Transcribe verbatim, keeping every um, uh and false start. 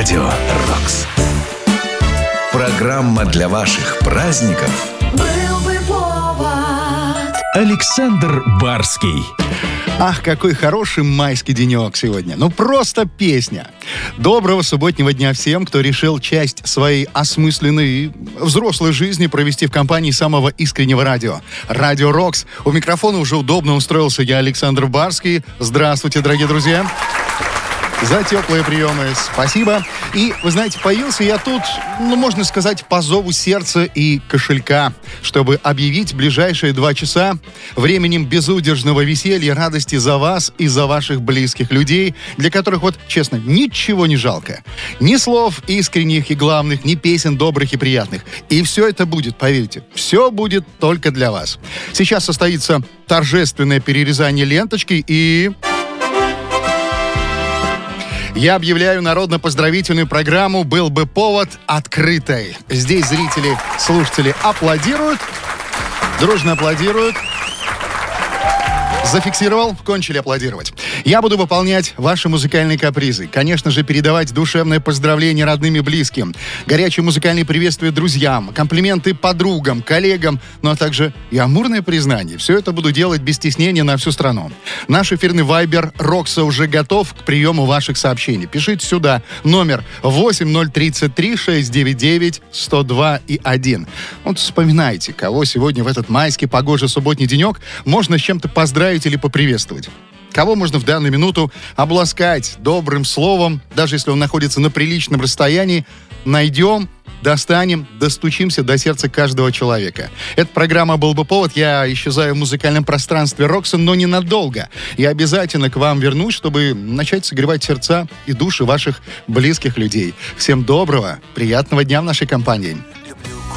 Радио «Рокс». Программа для ваших праздников. Был бы повод. Александр Барский. Ах, какой хороший майский денек сегодня. Ну, просто песня. Доброго субботнего дня всем, кто решил часть своей осмысленной и взрослой жизни провести в компании самого искреннего радио. Радио «Рокс». У микрофона уже удобно устроился я, Александр Барский. Здравствуйте, дорогие друзья. За теплые приемы спасибо. И, вы знаете, появился я тут, ну, можно сказать, по зову сердца и кошелька, чтобы объявить ближайшие два часа временем безудержного веселья, радости за вас и за ваших близких людей, для которых, вот, честно, ничего не жалко. Ни слов искренних и главных, ни песен добрых и приятных. И все это будет, поверьте, все будет только для вас. Сейчас состоится торжественное перерезание ленточки и... Я объявляю народно-поздравительную программу «Был бы повод» открытой. Здесь зрители, слушатели аплодируют, дружно аплодируют. Зафиксировал, кончили аплодировать. Я буду выполнять ваши музыкальные капризы. Конечно же, передавать душевное поздравление родным и близким, горячие музыкальные приветствия друзьям, комплименты подругам, коллегам, ну а также и амурное признание. Все это буду делать без стеснения на всю страну. Наш эфирный вайбер Рокса уже готов к приему ваших сообщений. Пишите сюда номер восемь ноль тридцать три шестьсот девяносто девять сто два и один. Вот вспоминайте, кого сегодня в этот майский погожий субботний денек можно с чем-то поздравить или поприветствовать. Кого можно в данную минуту обласкать добрым словом, даже если он находится на приличном расстоянии, найдем, достанем, достучимся до сердца каждого человека. Эта программа «Был бы повод». Я исчезаю в музыкальном пространстве Рокса, но ненадолго. Я обязательно к вам вернусь, чтобы начать согревать сердца и души ваших близких людей. Всем доброго, приятного дня в нашей компании.